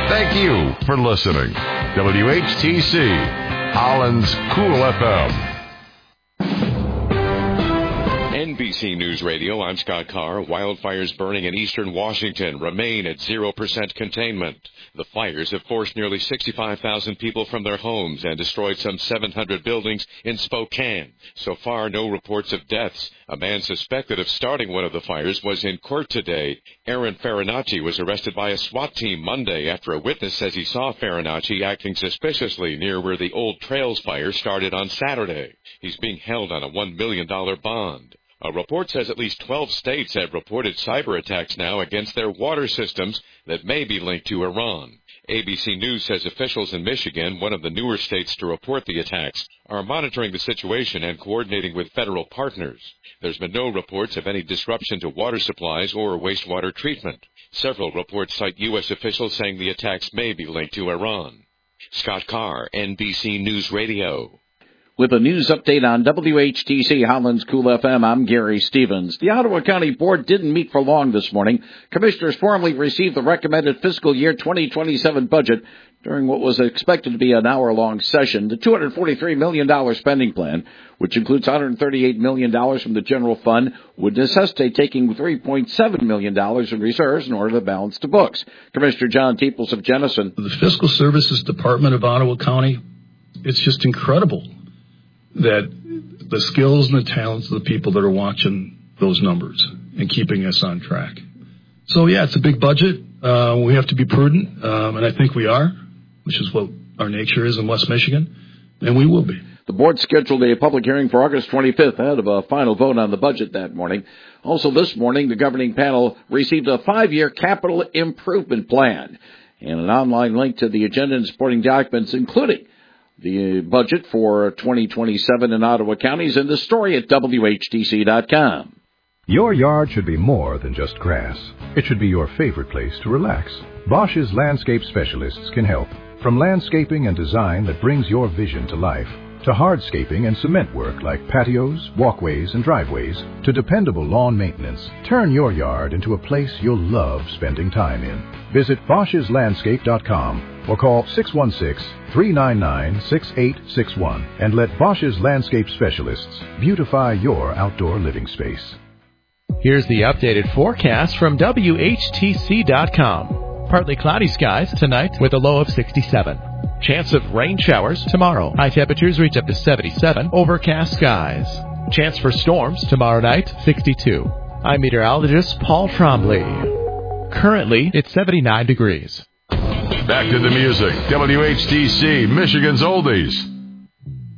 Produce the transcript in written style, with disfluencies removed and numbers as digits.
Thank you for listening. WHTC, Holland's Cool FM. NBC News Radio, I'm Scott Carr. Wildfires burning in eastern Washington remain at 0% containment. The fires have forced nearly 65,000 people from their homes and destroyed some 700 buildings in Spokane. So far, no reports of deaths. A man suspected of starting one of the fires was in court today. Aaron Farinacci was arrested by a SWAT team Monday after a witness says he saw Farinacci acting suspiciously near where the Old Trails fire started on Saturday. He's being held on a $1 million bond. A report says at least 12 states have reported cyber attacks now against their water systems that may be linked to Iran. ABC News says officials in Michigan, one of the newer states to report the attacks, are monitoring the situation and coordinating with federal partners. There's been no reports of any disruption to water supplies or wastewater treatment. Several reports cite U.S. officials saying the attacks may be linked to Iran. Scott Carr, NBC News Radio. With a news update on WHTC Holland's Cool FM, I'm Gary Stevens. The Ottawa County Board didn't meet for long this morning. Commissioners formally received the recommended fiscal year 2027 budget during what was expected to be an hour-long session. The $243 million spending plan, which includes $138 million from the general fund, would necessitate taking $3.7 million in reserves in order to balance the books. Commissioner John Teeples of Jenison. The Fiscal Services Department of Ottawa County, it's just incredible that the skills and the talents of the people that are watching those numbers and keeping us on track. So, yeah, it's a big budget. We have to be prudent, and I think we are, which is what our nature is in West Michigan, and we will be. The board scheduled a public hearing for August 25th ahead of a final vote on the budget that morning. Also this morning, the governing panel received a 5-year capital improvement plan and an online link to the agenda and supporting documents, including the budget for 2027 in Ottawa counties, and the story at WHTC.com. Your yard should be more than just grass. It should be your favorite place to relax. Bosch's landscape specialists can help. From landscaping and design that brings your vision to life, to hardscaping and cement work like patios, walkways, and driveways, to dependable lawn maintenance, turn your yard into a place you'll love spending time in. Visit Bosch'sLandscape.com or call 616-399-6861 and let Bosch's Landscape Specialists beautify your outdoor living space. Here's the updated forecast from WHTC.com. Partly cloudy skies tonight with a low of 67. Chance of rain showers tomorrow. High temperatures reach up to 77. Overcast skies. Chance for storms tomorrow night, 62. I'm meteorologist Paul Trombley. Currently, it's 79 degrees. Back to the music. WHTC, Michigan's Oldies.